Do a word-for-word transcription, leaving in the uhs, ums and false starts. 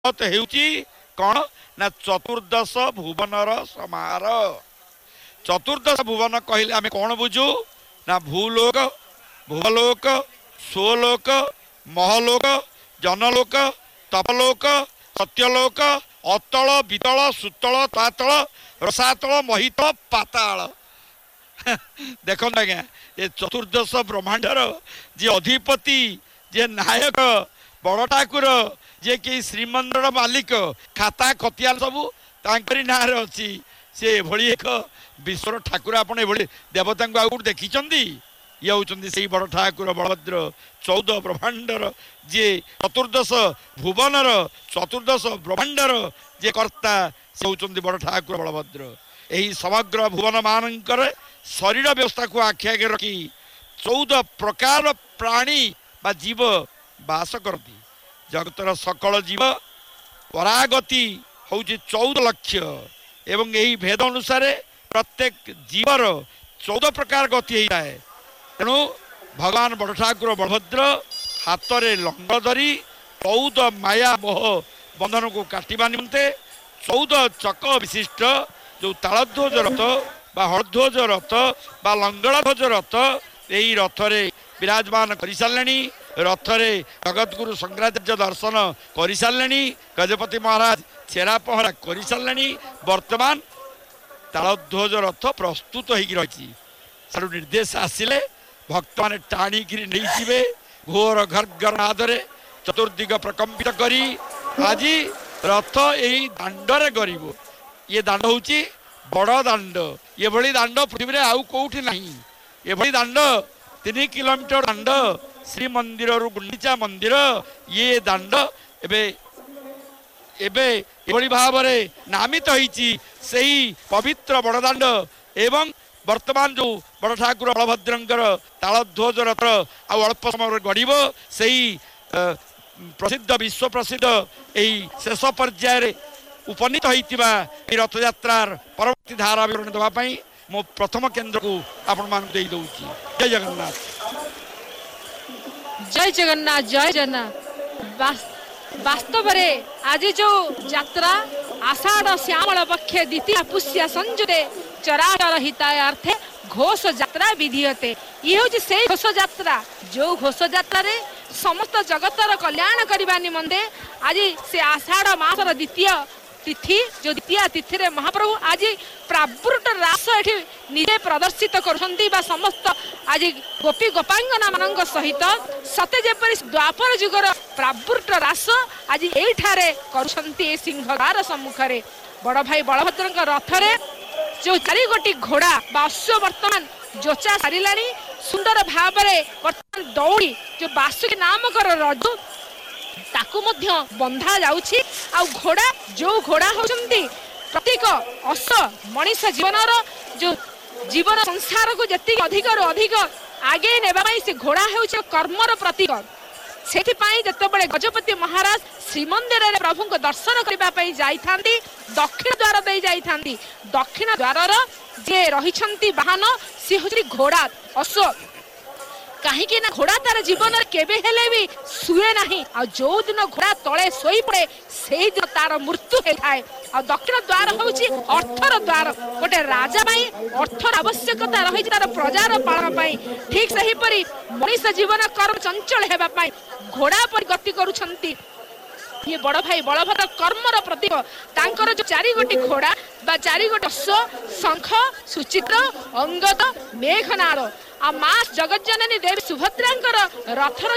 ହେଉଛି कौन ना चतुर्दश भुवनर समार। चतुर्दश भुवन कहले आम कौन बुझू ना भूलोक भूलोक स्वलोक महलोक जनलोक तपलोक सत्यलोक अतल वितल सुतल तातल रसातल महितल पाताल। देख आज्ञा ये चतुर्दश ब्रह्मांडर जे अधिपति जे नायक बड़ ठाकुर जे कि श्रीमंदिर मालिक खाता खतियान सबू तांकरी ना रे अछि से भली एक विश्वर ठाकुर आपण एभली देवता को आउट देखिचंदी। ये होचंदी सेही बड़ ठाकुर बलभद्र चौदह ब्रह्मांडर जे चतुर्दश भुवनर चतुर्दश ब्रह्मांडर जे कर्ता से होचंदी बड़ ठाकुर बलभद्र। एही समग्र भुवन मानकर शरीर व्यवस्था को आखि आगे रखी चौदह प्रकार प्राणी बा जीव बास करती। जगतर सकल जीव परागति हूँ चौदह लक्ष एवं यही भेद अनुसार प्रत्येक जीवर चौदह प्रकार गति होता है। तेणु भगवान बड़ ठाकुर बलभद्र हाथ में लंग धरी चौदह माया मोह बंधन को काटिबा निमंते चौदह चक विशिष्ट जो तालध्वज रथ बा हरध्वज रथ बा लंगड़ा ध्वज रथ यही रथरे विराजमान कर सारे। रथरे जगतगुरु शंकराचार्य दर्शन कर सारे। गजपति महाराज छेरा पहरा कर सारे। वर्तमान तालध्वज रथ प्रस्तुत हो निर्देश आसिले भक्त मैंने टाणिक नहीं घोर घर्घनादरे चतुर्दिग प्रकंपित करी आज रथ यही दांडरे गरीब। ये दांड हूँ बड़ दांड ये भली दांड पृथ्वी आउ कौटी नहीं। ये भली दांड तीन किलोमीटर दांड श्री मंदिर रु गुंडीचा मंदिर ये दांड एबे एबे एभली भाव में नामित होईची सेही पवित्र बड़ दांड। एवं वर्तमान जो बड़ ठाकुर बलभद्रंकर तालध्वज रथ आ अल्प समय गड़ब सेही प्रसिद्ध विश्व प्रसिद्ध यही शेष पर्यायर उपनीत होइतिबा रथ यात्रार परवर्ती धारा विवरण देवाई मो प्रथम केन्द्र को आपण मान दे दउची। जय जगन्नाथ जय जगन्नाथ जय जगन्नाथ। वास्तव में आज जो यात्रा आषाढ़ श्यामल पक्षे द्वितीय पुष्य संजुते चराचर हितायार्थे घोष यात्रा विधीयते। ये हूँ से घोष यात्रा जो घोष यात्रा रे समस्त जगतर कल्याण करने निमंते आज से आषाढ़ मासर द्वितीय तिथि जो द्वितीय तिथि रे महाप्रभु आज प्रावृत रास एठी निजे प्रदर्शित करछंती बा समस्त आज गोपी गोपांगना मानक सहित सते जेपरि द्वापर जुगर प्रावृत रास आज एठारे करछंती सिंहद्वार सम्मुख रे। बड़ भाई बलभद्रक रथ रे जो चारि गोटी घोड़ा बा अश्व वर्तमान जोचा सारिलानी सुंदर भाव में वर्तमान दौड़ी जो बासुकी नामक रजु ताकू मध्य बंधा जाउछि। आ घोड़ा जो घोड़ा होचंती प्रत्येक अश्व मनीष जीवनर जो जीवन संसार को जति अधिक रु अधिक आगे नेबा पई से घोड़ा हेउछि कर्मर प्रतीक। सेति पई जतबेले गजपति महाराज श्रीमंदिर रे प्रभु को दर्शन करबा पई जाइथांती दक्षिण द्वार दे जाइथांती। दक्षिण द्वारर जे रहिछंती वाहन से होछि घोड़ा अश्व कहीं ना घोड़ा तार जीवन केबे हेले भी सुए नहीं। आ जो दिन घोड़ा तले सोई पड़े से दिन तार मृत्यु होता। आ दक्षिण द्वार होउछि अर्थर द्वार गोटे राजा पाई अर्थर आवश्यकता रही तार प्रजार पालन पाई। ठीक सही परी मनीष जीवन कर्म चंचल हेबा पाई घोड़ा पर गति करूछंती। ये बड़ भाई बलभद्र कर्मर प्रतीक तांकर जो चारि गोटी घोड़ा बा चारि गोटी अश्व शंख सुचित्र अंगद मेघनाद आ मां जगज्जननी देवी सुभद्रांकर रथर